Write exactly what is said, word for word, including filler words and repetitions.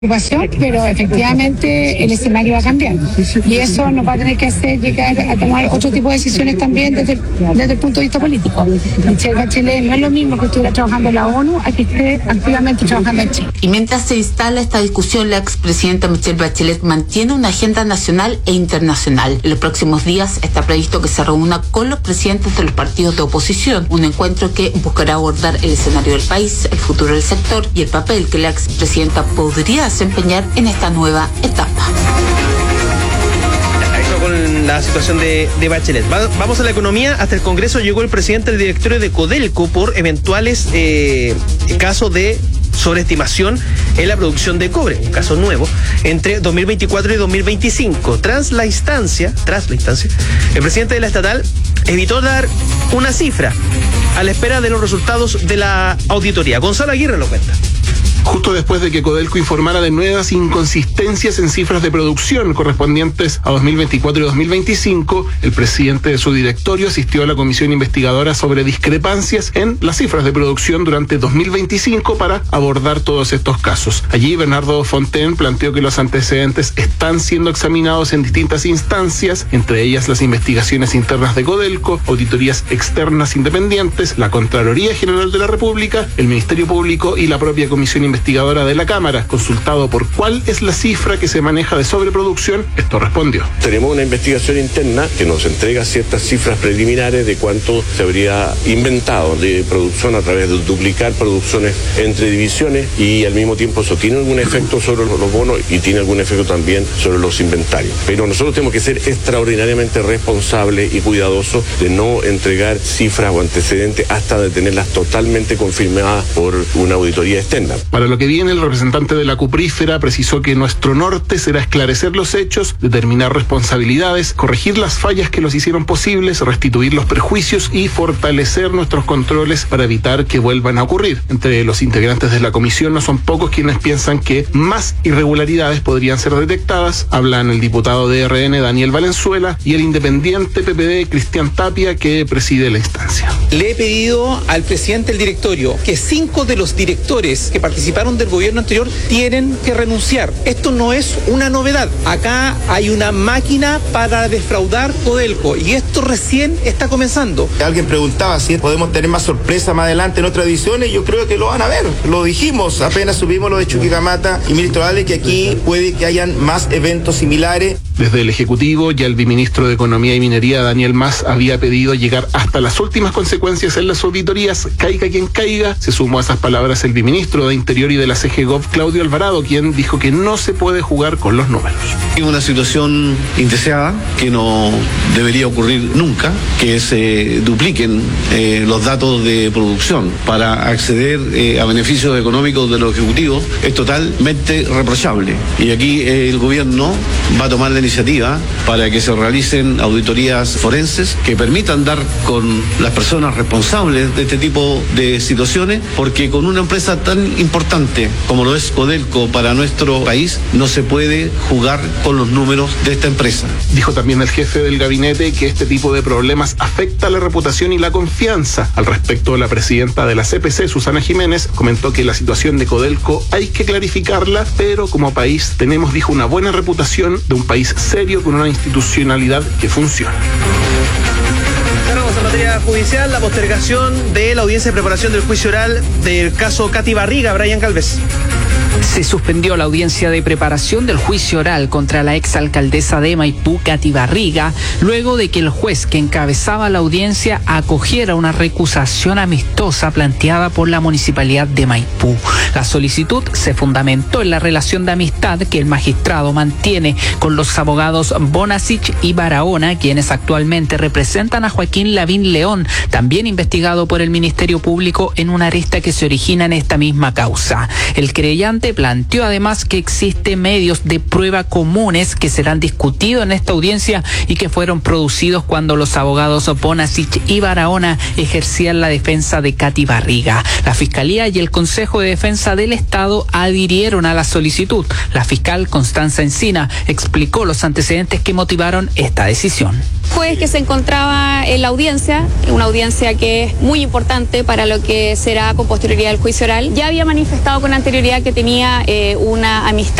preocupación, pero efectivamente el escenario va a cambiar y eso nos va a tener que hacer llegar a tomar otro tipo de decisiones también desde, desde el punto de vista político. Michelle Bachelet no es lo mismo que estuviera trabajando en la ONU a que esté activamente trabajando en Chile. Y mientras se instala esta discusión, la expresidenta Michelle Bachelet mantiene una agenda nacional e internacional. En los próximos días está previsto que se reúna con los presidentes de los partidos de oposición, un encuentro que buscará abordar el escenario del país, el futuro del sector y el papel que la expresidenta podría desempeñar en esta nueva etapa. Eso con la situación de, de Bachelet. Va, vamos a la economía. Hasta el Congreso llegó el presidente del directorio de Codelco por eventuales eh, casos de sobreestimación en la producción de cobre, un caso nuevo, entre dos mil veinticuatro y dos mil veinticinco. Tras la instancia, tras la instancia, el presidente de la estatal evitó dar una cifra a la espera de los resultados de la auditoría. Gonzalo Aguirre lo cuenta. Justo después de que Codelco informara de nuevas inconsistencias en cifras de producción correspondientes a dos mil veinticuatro y dos mil veinticinco, el presidente de su directorio asistió a la comisión investigadora sobre discrepancias en las cifras de producción durante dos mil veinticinco para abordar todos estos casos. Allí, Bernardo Fontaine planteó que los antecedentes están siendo examinados en distintas instancias, entre ellas las investigaciones internas de Codelco, auditorías externas independientes, la Contraloría General de la República, el Ministerio Público y la propia comisión investigadora de la Cámara. Consultado por cuál es la cifra que se maneja de sobreproducción, esto respondió. Tenemos una investigación interna que nos entrega ciertas cifras preliminares de cuánto se habría inventado de producción a través de duplicar producciones entre divisiones, y al mismo tiempo eso tiene algún efecto sobre los bonos y tiene algún efecto también sobre los inventarios. Pero nosotros tenemos que ser extraordinariamente responsables y cuidadosos de no entregar cifras o antecedentes hasta de tenerlas totalmente confirmadas por una auditoría externa. Para lo que viene, el representante de la cuprífera precisó que nuestro norte será esclarecer los hechos, determinar responsabilidades, corregir las fallas que los hicieron posibles, restituir los perjuicios y fortalecer nuestros controles para evitar que vuelvan a ocurrir. Entre los integrantes de la comisión no son pocos quienes piensan que más irregularidades podrían ser detectadas. Hablan el diputado de R N Daniel Valenzuela y el independiente P P D Cristian Tapia, que preside la instancia. Le he pedido al presidente del directorio que cinco de los directores que participaron del gobierno anterior tienen que renunciar. Esto no es una novedad. Acá hay una máquina para defraudar Codelco y esto recién está comenzando. Alguien preguntaba si podemos tener más sorpresa más adelante en otras ediciones. Yo creo que lo van a ver. Lo dijimos apenas subimos lo de Chuquicamata y ministro Ale, que aquí puede que hayan más eventos similares. Desde el Ejecutivo, ya el viceministro de Economía y Minería, Daniel Mas, había pedido llegar hasta las últimas consecuencias en las auditorías, caiga quien caiga. Se sumó a esas palabras el viceministro de Interior y de la C G Gov, Claudio Alvarado, quien dijo que no se puede jugar con los números. Es una situación indeseada que no debería ocurrir nunca, que se dupliquen eh, los datos de producción para acceder eh, a beneficios económicos de los ejecutivos. Es totalmente reprochable y aquí eh, el gobierno va a tomar la iniciativa para que se realicen auditorías forenses que permitan dar con las personas responsables de este tipo de situaciones, porque con una empresa tan importante como lo es Codelco para nuestro país no se puede jugar con los números de esta empresa. Dijo también el jefe del gabinete que este tipo de problemas afecta la reputación y la confianza. Al respecto, la presidenta de la C P C, Susana Jiménez, comentó que la situación de Codelco hay que clarificarla, pero como país tenemos, dijo, una buena reputación de un país serio con una institucionalidad que funciona. Cerramos en materia judicial la postergación de la audiencia de preparación del juicio oral del caso Katy Barriga. Brian Galvez. Se suspendió la audiencia de preparación del juicio oral contra la exalcaldesa de Maipú, Katy Barriga, luego de que el juez que encabezaba la audiencia acogiera una recusación amistosa planteada por la municipalidad de Maipú. La solicitud se fundamentó en la relación de amistad que el magistrado mantiene con los abogados Bonasich y Barahona, quienes actualmente representan a Joaquín Lavín León, también investigado por el Ministerio Público en una aresta que se origina en esta misma causa. El creyente planteó además que existen medios de prueba comunes que serán discutidos en esta audiencia y que fueron producidos cuando los abogados Bonasich y Barahona ejercían la defensa de Katy Barriga. La Fiscalía y el Consejo de Defensa del Estado adhirieron a la solicitud. La fiscal Constanza Encina explicó los antecedentes que motivaron esta decisión. juez que se encontraba en la audiencia, una audiencia que es muy importante para lo que será con posterioridad el juicio oral, ya había manifestado con anterioridad que tenía eh, una amistad